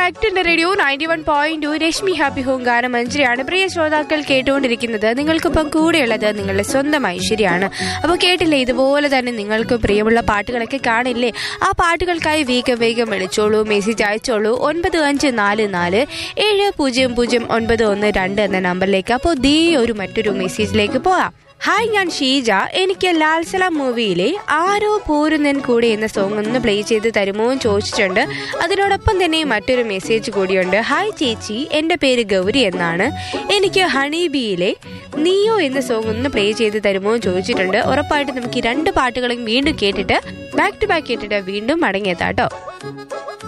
Back to radio 91.2 Rashmi happy home ഗാനം മഞ്ജരിയാണ് പ്രിയ ശ്രോതാക്കൾ കേട്ടുകൊണ്ടിരിക്കുന്നത്. നിങ്ങൾക്കിപ്പം കൂടെയുള്ളത് നിങ്ങളുടെ സ്വന്തം ഐശ്വര്യാണ്. അപ്പോൾ കേട്ടില്ലേ, ഇതുപോലെ തന്നെ നിങ്ങൾക്ക് പ്രിയമുള്ള പാട്ടുകളൊക്കെ കാണില്ലേ? ആ പാട്ടുകൾക്കായി വേഗം വിളിച്ചോളൂ, മെസ്സേജ് അയച്ചോളൂ 9544700912 എന്ന നമ്പറിലേക്ക്. അപ്പോൾ മറ്റൊരു മെസ്സേജിലേക്ക് പോകാം. ഹായ്, ഞാൻ ഷീജ. എനിക്ക് ലാൽ സലാം മൂവിയിലെ ആരോ പോരുന്നൻ കൂടെ എന്ന സോങ് ഒന്ന് പ്ലേ ചെയ്ത് തരുമോ എന്ന് ചോദിച്ചിട്ടുണ്ട്. അതിനോടൊപ്പം തന്നെ മറ്റൊരു മെസ്സേജ് കൂടിയുണ്ട്. ഹായ് ചേച്ചി, എൻ്റെ പേര് ഗൗരി എന്നാണ്. എനിക്ക് ഹണിബിയിലെ നീയോ എന്ന സോങ് ഒന്ന് പ്ലേ ചെയ്ത് തരുമോ എന്ന് ചോദിച്ചിട്ടുണ്ട്. ഉറപ്പായിട്ട് നമുക്ക് ഈ രണ്ട് പാട്ടുകളും വീണ്ടും കേട്ടിട്ട് ബാക്ക് ടു ബാക്ക് കേട്ടിട്ട് വീണ്ടും മടങ്ങിയെത്താം കേട്ടോ.